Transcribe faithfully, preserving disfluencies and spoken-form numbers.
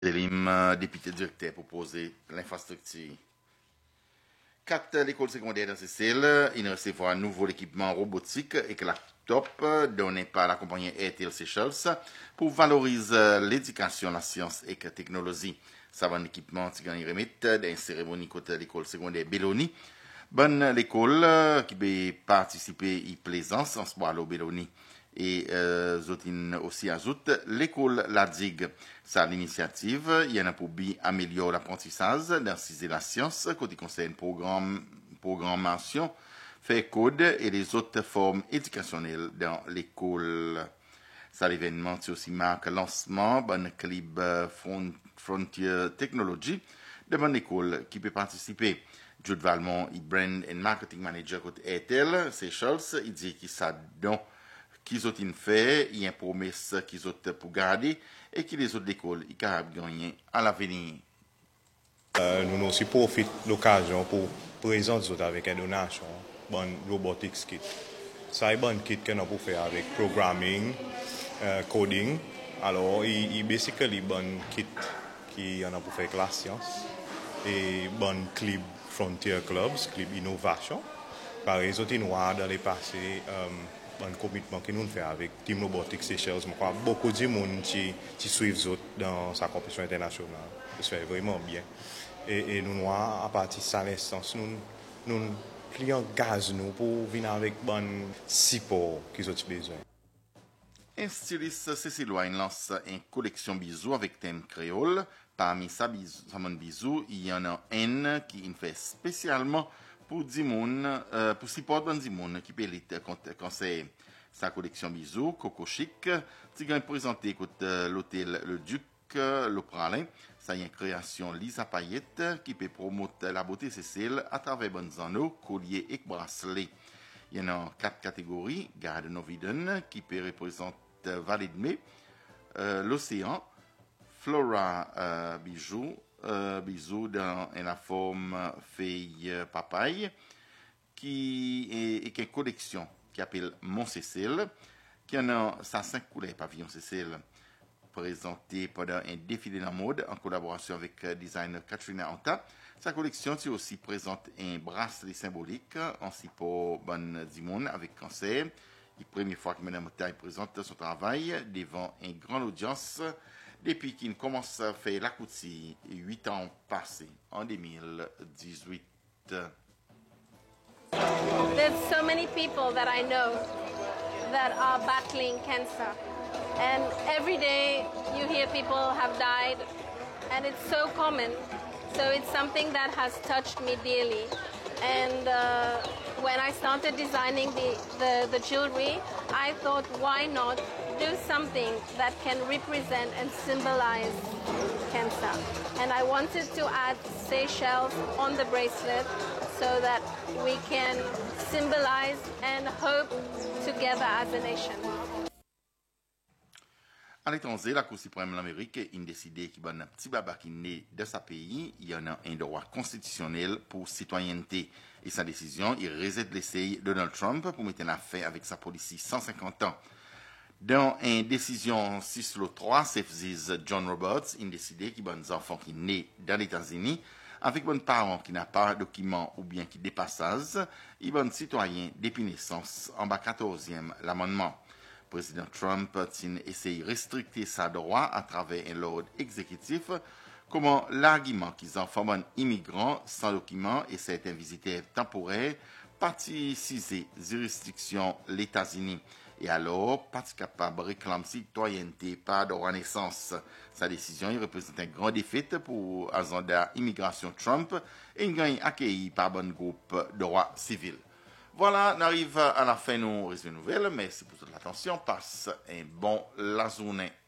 Elim, député directeur, proposé l'infrastructure. Quatre l'école secondaire dans Seychelles, ils recevront un nouveau équipement robotique et que la top donné par la compagnie Airtel Seychelles pour valoriser l'éducation, la science et la technologie. Ça va un équipement qui gagne remite d'une cérémonie côté l'école secondaire Belloni. Bonne l'école qui peut participer à plaisance en ce moment à Belloni. Et euh, aussi ajoute l'école La Digue. Ça l'initiative, il y en a pour bien améliorer l'apprentissage, d'inciser la science, côté concerne programme, programmation, faire code et les autres formes éducationnelles dans l'école. Ça l'événement, c'est aussi marque lancement, bon club Front, Frontier Technology de bonne école qui peut participer. Jude Valmont, il brand and marketing manager côté Airtel, Seychelles, il dit qu'il ça donc qu'ils ont fait, il y a une promesse qu'ils ont pour garder et que les autres écoles ils peuvent gagner à l'avenir. Euh, nous aussi profitons de l'occasion pour présenter avec une donation, bon robotics kit. Ça est bon kit que nous pouvons faire avec programming, euh, coding. Alors, il est basically bon kit qui en a pour faire avec la science et bon clip Frontier Clubs, clip innovation. Par exemple, nous dans les passés. Um, un commitment que nous faisons avec Team Robotics Seychelles. Je crois beaucoup de monde qui, qui suivent dans sa compétition internationale. Ça fait vraiment bien. Et, et nous, à partir de ça, l'instance, nous, nous plions gaz nous pour venir avec bon support qu'ils ont besoin. Un styliste Cécile Wine lance une collection bijoux avec thème créole. Parmi sa bijoux, il y en a un qui fait spécialement pour Dimoun, euh, pour support de Dimoun qui peut conseiller sa collection bijoux, Coco Chic, qui a présenté euh, l'hôtel Le Duc, euh, le Pralin. Ça y est une création Lisa Payette qui peut promouvoir la beauté Cécile à travers bonnes anneaux, colliers et bracelets. Il y en a quatre catégories. Garden of Eden qui peut représenter Vallée de Mai, euh, l'océan, Flora euh, bijoux, euh, bijoux dans la forme feuille papaye, qui est, est une collection qui s'appelle Mont Cécile, qui en a sa cinq couleurs pavillon Cécile, présentée pendant un défilé de la mode en collaboration avec le designer Katrina Anta. Sa collection qui aussi présente un bracelet symbolique en support Bonne Dimon avec cancer. La première fois que Mme Taille présente son travail devant une grande audience depuis qu'il commence à faire la couture huit ans passés en deux mille dix-huit. There's so many people that I know that are battling cancer. And every day you hear people have died, and it's so common. So it's something that has touched me dearly. And uh, when I started designing the, the, the jewelry, I thought, why not do something that can represent and symbolize cancer? And I wanted to add Seychelles on the bracelet so that we can symbolize and hope together as a nation. À l'étranger, la Cour suprême de l'Amérique a décidé qu'il y a un petit baba qui est né de sa pays, il y en a un droit constitutionnel pour citoyenneté. Et sa décision, il réside l'essai de Donald Trump pour mettre en fin avec sa politique cent cinquante ans. Dans une décision six trois, c'est John Roberts, il a décidé qu'il y a un enfant qui est né dans les États-Unis, avec un parent qui n'a pas de document ou bien qui dépasse, il y a un citoyen depuis naissance en bas quatorzième l'amendement. Le président Trump a essayé de restricter sa droit à travers un ordre exécutif, comme l'argument qu'ils ont formé un immigrant sans document et certains visiteurs temporaires participer jurisdiction les États-Unis. Et alors, pas capable de réclamer citoyenneté par droit naissance. Sa décision il représente un grand défi pour l'agenda immigration Trump et une gagne accueilli par un groupe de droit civil. Voilà, on arrive à la fin de nos nouvelles. Merci pour toute l'attention. Passe un bon la journée.